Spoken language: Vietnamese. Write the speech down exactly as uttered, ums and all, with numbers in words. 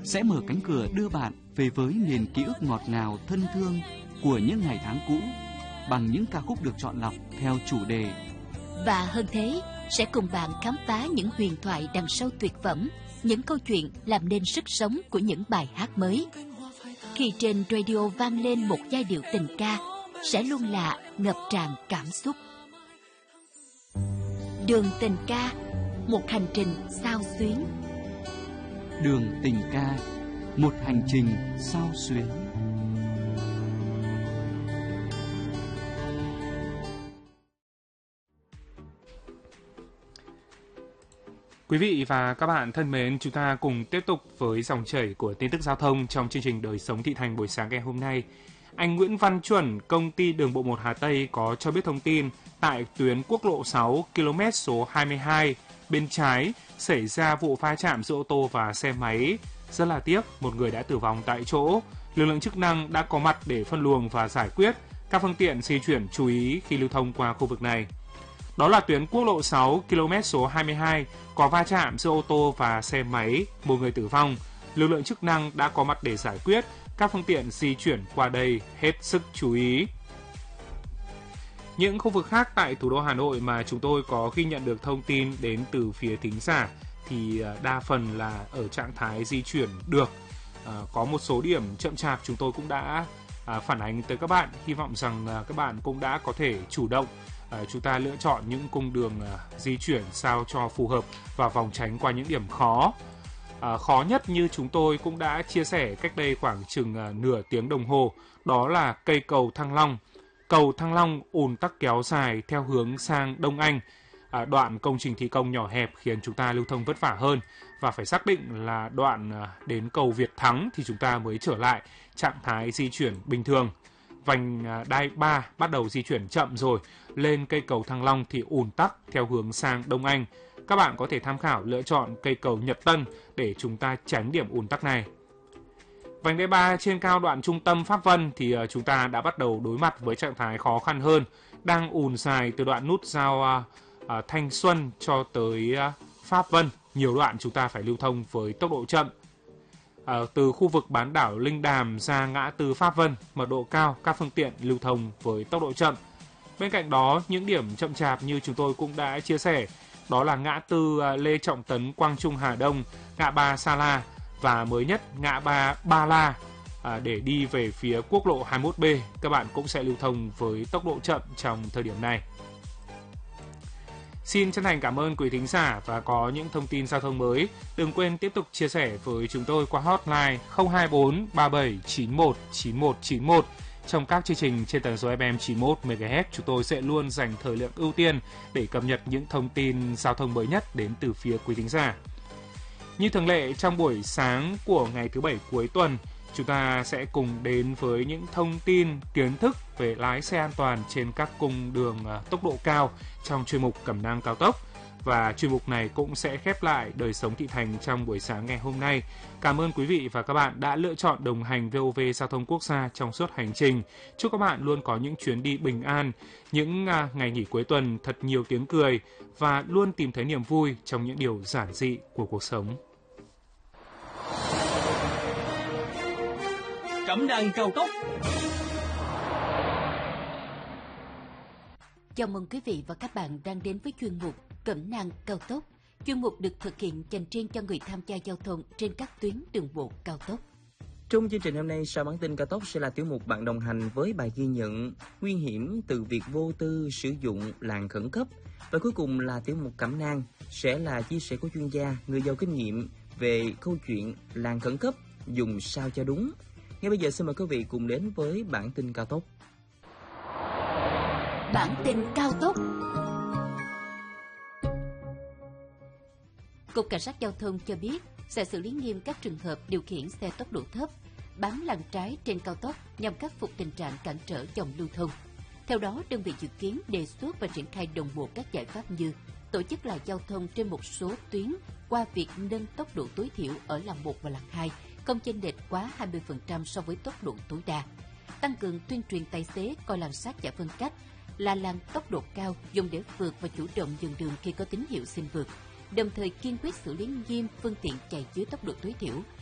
sẽ mở cánh cửa đưa bạn về với miền ký ức ngọt ngào thân thương của những ngày tháng cũ bằng những ca khúc được chọn lọc theo chủ đề. Và hơn thế, sẽ cùng bạn khám phá những huyền thoại đằng sau tuyệt phẩm, những câu chuyện làm nên sức sống của những bài hát mới. Khi trên radio vang lên một giai điệu tình ca, sẽ luôn là ngập tràn cảm xúc. Đường tình ca, một hành trình xao xuyến. Đường tình ca, một hành trình xao xuyến. Quý vị và các bạn thân mến, chúng ta cùng tiếp tục với dòng chảy của tin tức giao thông trong chương trình Đời sống thị thành buổi sáng ngày hôm nay. Anh Nguyễn Văn Chuẩn, công ty Đường bộ một Hà Tây có cho biết thông tin tại tuyến quốc lộ sáu km số hai mươi hai bên trái xảy ra vụ va chạm giữa ô tô và xe máy. Rất là tiếc, một người đã tử vong tại chỗ. Lực lượng chức năng đã có mặt để phân luồng và giải quyết. Các phương tiện di chuyển chú ý khi lưu thông qua khu vực này. Đó là tuyến quốc lộ sáu km số hai mươi hai có va chạm giữa ô tô và xe máy, một người tử vong. Lực lượng chức năng đã có mặt để giải quyết. Các phương tiện di chuyển qua đây hết sức chú ý. Những khu vực khác tại thủ đô Hà Nội mà chúng tôi có ghi nhận được thông tin đến từ phía thính giả thì đa phần là ở trạng thái di chuyển được. À, có một số điểm chậm chạp chúng tôi cũng đã à, phản ánh tới các bạn. Hy vọng rằng à, các bạn cũng đã có thể chủ động à, chúng ta lựa chọn những cung đường à, di chuyển sao cho phù hợp và phòng tránh qua những điểm khó. À, khó nhất như chúng tôi cũng đã chia sẻ cách đây khoảng chừng à, nửa tiếng đồng hồ, đó là cây cầu Thăng Long. Cầu Thăng Long ùn tắc kéo dài theo hướng sang Đông Anh. À, đoạn công trình thi công nhỏ hẹp khiến chúng ta lưu thông vất vả hơn, và phải xác định là đoạn à, đến cầu Việt Thắng thì chúng ta mới trở lại trạng thái di chuyển bình thường. Vành à, đai ba bắt đầu di chuyển chậm rồi, lên cây cầu Thăng Long thì ùn tắc theo hướng sang Đông Anh. Các bạn có thể tham khảo lựa chọn cây cầu Nhật Tân để chúng ta tránh điểm ùn tắc này. Vành đai ba trên cao đoạn trung tâm Pháp Vân thì chúng ta đã bắt đầu đối mặt với trạng thái khó khăn hơn, đang ùn dài từ đoạn nút giao uh, uh, Thanh Xuân cho tới uh, Pháp Vân. Nhiều đoạn chúng ta phải lưu thông với tốc độ chậm. Uh, từ khu vực bán đảo Linh Đàm ra ngã tư Pháp Vân, mật độ cao, các phương tiện lưu thông với tốc độ chậm. Bên cạnh đó, những điểm chậm chạp như chúng tôi cũng đã chia sẻ, đó là ngã tư uh, Lê Trọng Tấn, Quang Trung, Hà Đông, ngã ba Sa La, và mới nhất ngã ba Ba La. À, để đi về phía quốc lộ hai mươi mốt B, các bạn cũng sẽ lưu thông với tốc độ chậm trong thời điểm này. Xin chân thành cảm ơn quý thính giả, và có những thông tin giao thông mới, đừng quên tiếp tục chia sẻ với chúng tôi qua hotline không hai bốn ba bảy chín một chín một chín một. Trong các chương trình trên tần số ép em chín mươi mốt mê ga héc, chúng tôi sẽ luôn dành thời lượng ưu tiên để cập nhật những thông tin giao thông mới nhất đến từ phía quý thính giả. Như thường lệ, trong buổi sáng của ngày thứ Bảy cuối tuần, chúng ta sẽ cùng đến với những thông tin, kiến thức về lái xe an toàn trên các cung đường tốc độ cao trong chuyên mục Cẩm nang cao tốc. Và chuyên mục này cũng sẽ khép lại Đời sống thị thành trong buổi sáng ngày hôm nay. Cảm ơn quý vị và các bạn đã lựa chọn đồng hành vê o vê Giao thông Quốc gia trong suốt hành trình. Chúc các bạn luôn có những chuyến đi bình an, những ngày nghỉ cuối tuần thật nhiều tiếng cười, và luôn tìm thấy niềm vui trong những điều giản dị của cuộc sống. Cẩm nang cao tốc. Chào mừng quý vị và các bạn đang đến với chuyên mục Cẩm nang cao tốc. Chuyên mục được thực hiện dành riêng cho người tham gia giao thông trên các tuyến đường bộ cao tốc. Trong chương trình hôm nay, sau bản tin cao tốc sẽ là tiểu mục bạn đồng hành với bài ghi nhận nguy hiểm từ việc vô tư sử dụng làn khẩn cấp. Và cuối cùng là tiểu mục Cẩm nang sẽ là chia sẻ của chuyên gia, người giàu kinh nghiệm về câu chuyện làn khẩn cấp dùng sao cho đúng. Ngay bây giờ xin mời quý vị cùng đến với bản tin cao tốc. Bản tin cao tốc. Cục Cảnh sát Giao thông cho biết sẽ xử lý nghiêm các trường hợp điều khiển xe tốc độ thấp, bám làn trái trên cao tốc nhằm khắc phục tình trạng cản trở dòng lưu thông. Theo đó, đơn vị dự kiến đề xuất và triển khai đồng bộ các giải pháp như tổ chức lại giao thông trên một số tuyến qua việc nâng tốc độ tối thiểu ở làn một và làn hai, không chênh lệch quá hai mươi phần trăm so với tốc độ tối đa. Tăng cường tuyên truyền tài xế coi làn sát giải phân cách là làn tốc độ cao dùng để vượt và chủ động dừng đường khi có tín hiệu xin vượt. Đồng thời kiên quyết xử lý nghiêm phương tiện chạy dưới tốc độ tối thiểu